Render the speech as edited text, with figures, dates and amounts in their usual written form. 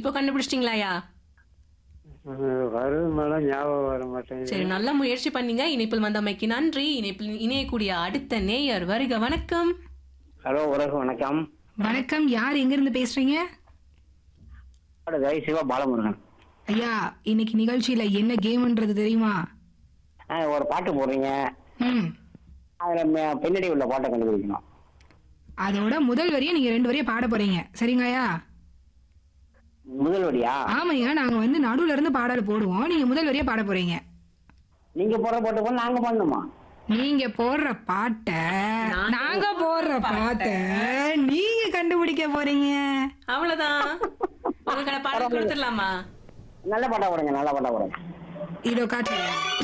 இப்போ கண்டுபிடிச்சிட்டீங்களாயா? வரும் மேடம், ஞாபகம் வர சரி, மாட்டேங்குது. நல்ல முயற்சி பண்ணீங்க. இணைப்பில் வந்தமைக்கு நன்றி. இணைப்பில் இணையக்கூடிய அடுத்த நேயர் வருக. வணக்கம். ஹலோ, வணக்கம். வணக்கம். யார் எங்க இருந்து பேசுறீங்க? சிவா பாலமுருகன். ஐயா, இன்னைக்கு நிகழ்ச்சியில என்ன கேம்ன்றது தெரியுமா? ஒரு பாட்டு போடுறீங்க, ம் அதுல பின்னாடி உள்ள பாட்டை கண்டுபிடிக்கணும். அதோட முதல் வரியை நீங்க 2 வரியை பாட போறீங்க, சரிங்கய்யா? முதல் வரியா? ஆமாய்யா, நாங்க வந்து நடுவுல இருந்து பாடல் போடுவோம், நீங்க முதல் வரியை பாட போறீங்க. நீங்க போடுற பாட்டு போல நாங்க பண்ணணுமா? நீங்க போடுற பாட்டை நாங்க போடுற பாட்டை நீங்க கண்டுபிடிக்க போறீங்க. அவ்வளவுதான். உங்களுக்கான பாடம் கொடுத்துடலாமா? நல்ல பாட்டா போடுங்க, நல்ல பாட்டா போடுங்க. இதோ காட்டுறேன்.